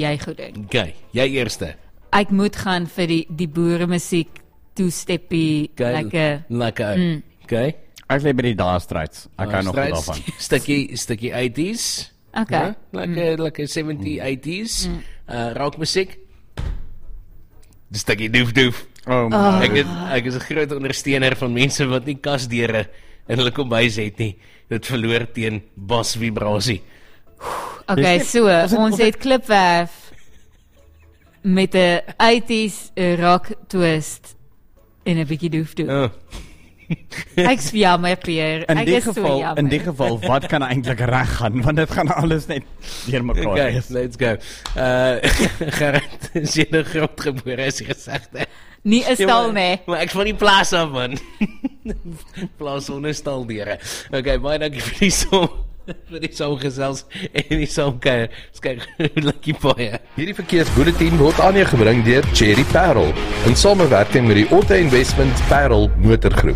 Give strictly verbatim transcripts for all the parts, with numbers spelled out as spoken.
jy goed doen. Okay, jy eerste. Ek moet gaan vir die, die boere musiek, two-steppie, Okay, lekker. lekker. Mm. Okay. Ek lê by die Dire Straits. Ek hou nog goed Strijd, daarvan. Stukkie, stukkie eighties. Okay. Ja, lekker, mm. lekker seventies, eighties. Mm. Uh, rockmusiek. Stukkie doef doef. Oh, Oh. Ek, het, ek is 'n groot ondersteuner van mense wat nie kasdeure in hulle kombuis het nie. Dit verloor teen basvibrasie. Okay, Dis so, nie- is dit- ons is het klipwerf met 'n eighties rock twist en 'n bietjie doef doef. Oh. Ek is jammer, Pierre. In Ek die is so geval, jammer. in die geval, wat kan eintlik reg gaan? Want dit gaan alles net deur mekaar Okay, wees. let's go. Uh, Gerard, is jy nou grondgebore, as jy gesegd het? Nie 'n stal nie. Maar ek is van die plaas af, man. Plaas onder staldeure. Okay, baie dankie vir die som. vir die saamgesels en die saamkuier. Kyk, lucky baie. Hierdie verkeersbulletin word aan jou gebring deur Cherry Parel in samewerking met die Auto Investment Parel Motorgroep.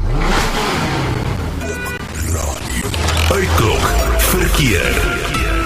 Uitklok verkeer.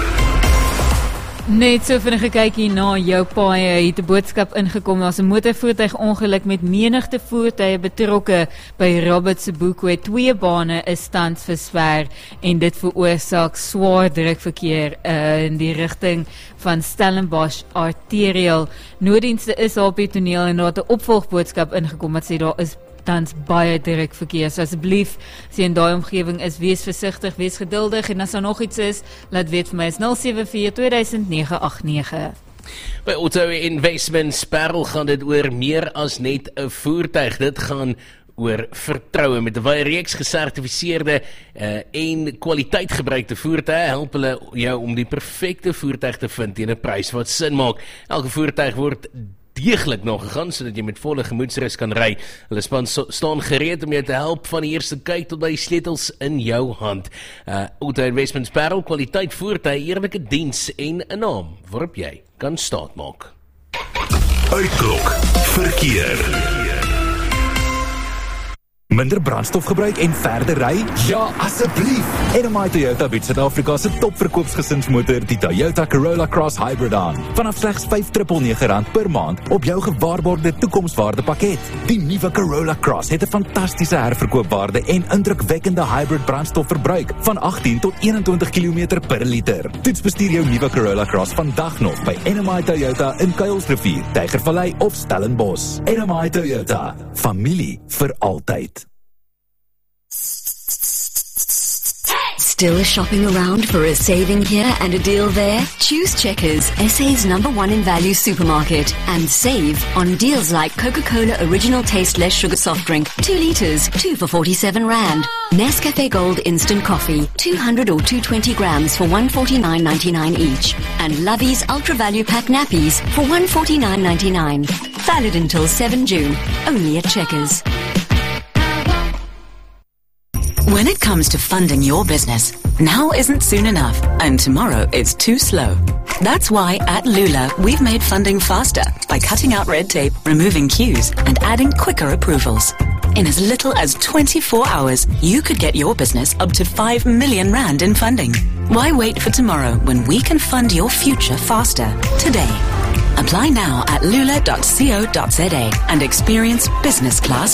Net so vinnige kykie na jou paaie, het 'n boodskap ingekom, daar's 'n motorvoertuigongeluk met menigte voertuie betrokke by Robert Sobukwe. Twee bane is tans versper en dit veroorsaak swaar drukverkeer uh, in die rigting van Stellenbosch arterial. Nooddienste is daar op die toneel en daar het 'n opvolgboodskap ingekom wat sê daar is tans baie druk verkeer. So asseblief, as jy in daai omgewing is, wees versigtig, wees geduldig en as daar nog iets is, laat weet vir my is nul sewe vier twee nege agt nege. By Auto Investment Parel gaan dit oor meer as net 'n voertuig. Dit gaan oor vertroue met 'n wye reeks gesertifiseerde uh, en kwaliteit gebruikte voertuie help hulle jou om die perfekte voertuig te vind teen 'n prys wat sin maak. Elke voertuig word deeglik nog gegaan sodat jy met volle gemoedsrus kan ry. Hulle span so, staan gereed om jou te help van die eerste kyk tot by die sleutels in jou hand. Uh, Auto Investment Parel, kwaliteit voertuie, eerlike diens en 'n naam waarop jy kan staatmaak. Uitklok verkeer. Minder brandstof gebruik en verder ry? Ja, asseblief! N M I Toyota bied Suid-Afrika se topverkoopsgesinsmotor, die Toyota Corolla Cross Hybrid aan. Vanaf slegs vyf nege nege rand per maand op jou gewaarborgde toekomswaarde pakket. Die nuwe Corolla Cross het 'n fantastiese herverkoopwaarde en indrukwekkende hybrid brandstofverbruik van agttien tot eenentwintig kilometer per liter. Toets bestuur jou nuwe Corolla Cross vandag nog by N M I Toyota in Kuilsrivier, Tygervallei of Stellenbosch. N M I Toyota, familie vir altyd. Still shopping around for a saving here and a deal there? Choose Checkers, S A's number one in value supermarket, and save on deals like Coca-Cola Original Tasteless Sugar Soft Drink, two litres, two for forty-seven rand. Nescafe Gold Instant Coffee, two hundred or two hundred twenty grams for one forty-nine ninety-nine each. And Lovey's Ultra Value Pack Nappies for one forty-nine ninety-nine. Valid until seventh June, only at Checkers. When it comes to funding your business, now isn't soon enough, and tomorrow is too slow. That's why at Lula, we've made funding faster by cutting out red tape, removing queues, and adding quicker approvals. In as little as twenty-four hours, you could get your business up to five million rand in funding. Why wait for tomorrow when we can fund your future faster today? Apply now at lula dot co dot za and experience business class